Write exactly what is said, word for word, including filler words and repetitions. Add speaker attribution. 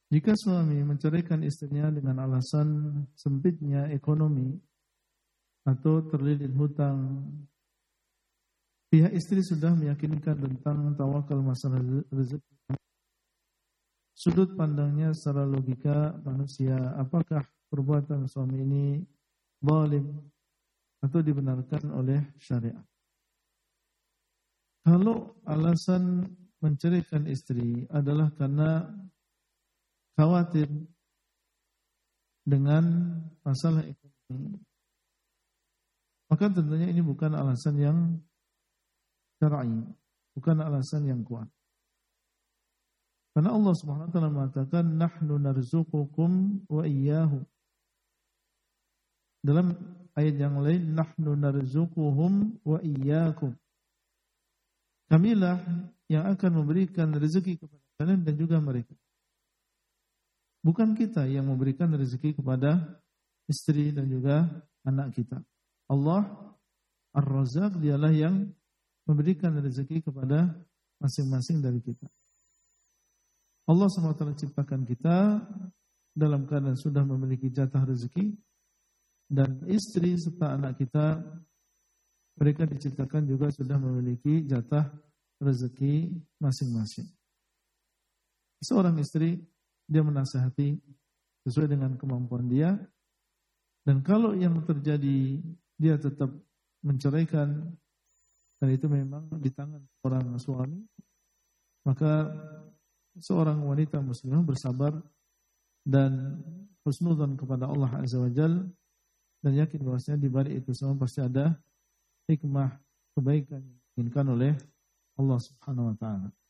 Speaker 1: Jika suami menceraikan istrinya dengan alasan sempitnya ekonomi atau terlilit hutang, pihak istri sudah meyakinkan tentang tawakal masalah rezeki. Sudut pandangnya secara logika manusia, apakah perbuatan suami ini zalim atau dibenarkan oleh syariat? Kalau alasan menceraikan istri adalah karena khawatir dengan masalah ekonomi, maka tentunya ini bukan alasan yang syar'i, bukan alasan yang kuat. Karena Allah Subhanahu wa taala mengatakan nahnu narzuqukum wa iyyahu. Dalam ayat yang lain nahnu narzuquhum wa iyyakum. Kamilah yang akan memberikan rezeki kepada kalian dan juga mereka. Bukan kita yang memberikan rezeki kepada istri dan juga anak kita. Allah Ar-Razzaq, dialah yang memberikan rezeki kepada masing-masing dari kita. Allah subhanahu wa taala ciptakan kita dalam keadaan sudah memiliki jatah rezeki, dan istri serta anak kita, mereka diciptakan juga sudah memiliki jatah rezeki masing-masing. Seorang istri, dia menasihati sesuai dengan kemampuan dia, dan kalau yang terjadi dia tetap menceraikan, dan itu memang di tangan orang suami, maka seorang wanita muslimah bersabar dan husnudzon kepada Allah Azza wa Jalla, dan yakin bahwasanya di balik itu semua pasti ada hikmah kebaikan yang diinginkan oleh Allah Subhanahu wa taala.